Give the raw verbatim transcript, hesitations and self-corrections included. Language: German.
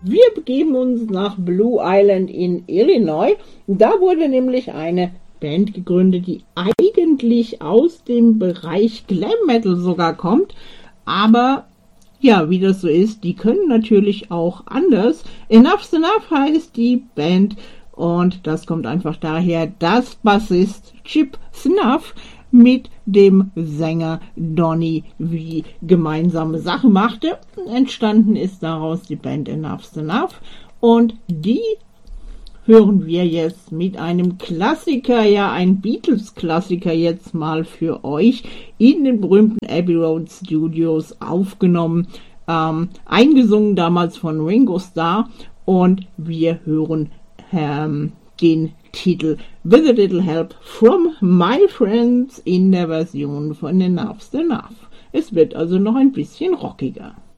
Wir begeben uns nach Blue Island in Illinois. Da wurde nämlich eine Band gegründet, die eigentlich aus dem Bereich Glam Metal sogar kommt, aber ja, wie das so ist, die können natürlich auch anders. Enough's Enough heißt die Band und das kommt einfach daher, dass Bassist Chip Snuff mit dem Sänger Donny wie gemeinsame Sache machte. Entstanden ist daraus die Band Enough's Enough und die hören wir jetzt mit einem Klassiker, ja ein Beatles-Klassiker jetzt mal für euch in den berühmten Abbey Road Studios aufgenommen, ähm, eingesungen damals von Ringo Starr und wir hören ähm, den Titel With a Little Help from My Friends in der Version von Enough's Enough. Es wird also noch ein bisschen rockiger.